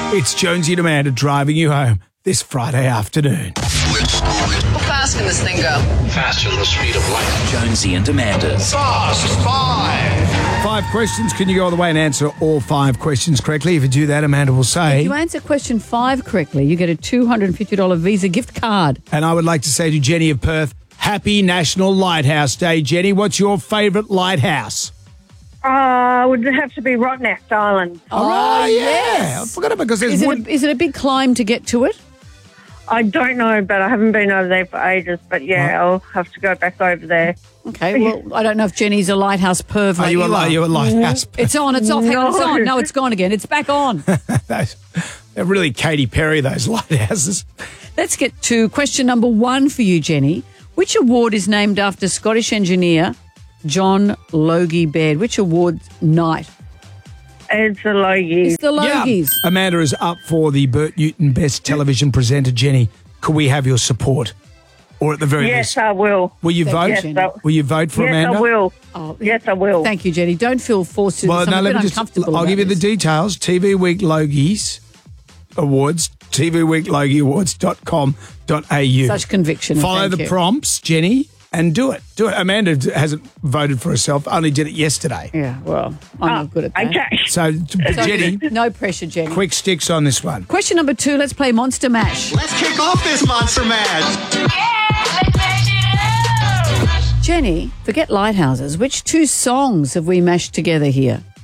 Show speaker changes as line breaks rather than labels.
It's Jonesy and Amanda driving you home this Friday afternoon.
How fast can this thing go?
Faster than the speed of light.
Jonesy and Amanda's
Fast Five.
5 questions. Can you go all the way and answer all 5 questions correctly? If you do that, Amanda will
If
say...
you answer question 5 correctly, you get a $250 Visa gift card.
And I would like to say to Jenny of Perth, Happy National Lighthouse Day. Jenny, what's your favourite lighthouse?
Would have to be Rottnest Island.
Oh, yeah.
yes.
I forgot about because there's
Is
wood.
it a big climb to get to it?
I don't know, but I haven't been over there for ages. But yeah, I'll have to go back over there.
Okay, well, I don't know if Jenny's a lighthouse perv.
Are
like
you a
are.
lighthouse?
It's on, it's off, hang on, it's
No.
on. No, it's gone again. It's back on.
They're really Katy Perry, those lighthouses.
Let's get to question number 1 for you, Jenny. Which award is named after Scottish engineer John Logie Baird? Which award night?
It's a Logie.
It's the Logies.
Yeah. Amanda is up for the Bert Newton Best Television Presenter. Jenny, could we have your support? Or at the very
Yes,
least,
I will.
will you vote?
Yes,
I-
Will you vote for
Yes,
Amanda?
I will.
Oh,
Yes, I will.
Thank you, Jenny. Don't feel forced to.
Well,
I'm
no,
a
let
bit
me just.
uncomfortable
I'll
about
give you the
this.
details. TV Week Logies Awards, tvweeklogieawards.com.au.
Such conviction.
Follow
Thank
the
you.
prompts, Jenny, and do it. Do it. Amanda hasn't voted for herself, only did it yesterday.
Yeah, well, I'm not good at that.
Okay.
So, Jenny,
No pressure, Jenny.
quick sticks on this one.
Question number 2, let's play Monster Mash.
Let's kick off this Monster Mash.
Jenny, forget lighthouses. Which 2 songs have we mashed together here?